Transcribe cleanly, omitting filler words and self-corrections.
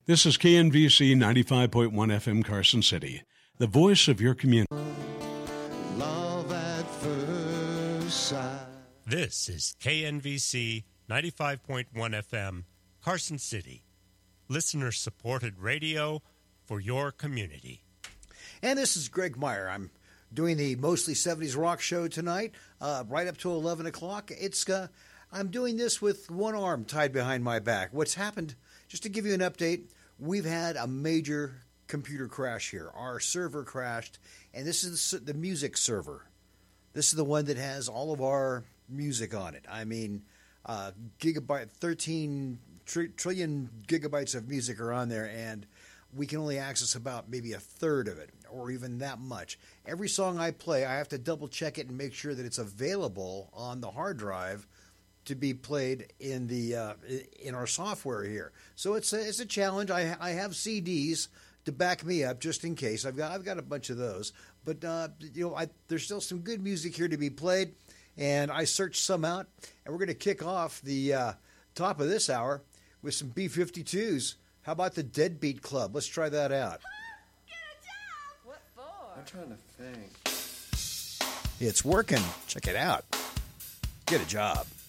This is KNVC 95.1 FM Carson City, the voice of your community. Love at first sight. This is KNVC 95.1 FM Carson City, listener-supported radio for your community. And this is Greg Meyer. I'm doing the Mostly 70s Rock show tonight, right up to 11 o'clock. I'm doing this with one arm tied behind my back. What's happened, just to give you an update, we've had a major computer crash here. Our server crashed, and this is the music server. This is the one that has all of our music on it. I mean, 13 trillion gigabytes of music are on there, and we can only access about maybe a third of it, or even that much. Every song I play, I have to double check it and make sure that it's available on the hard drive to be played in our software here. So it's a challenge. I have CDs to back me up just in case. I've got a bunch of those, but there's still some good music here to be played, and I searched some out, and we're going to kick off the top of this hour with some B-52s. How about the Deadbeat Club? Let's try that out. Get a job! What for? I'm trying to think. It's working. Check it out. Get a job.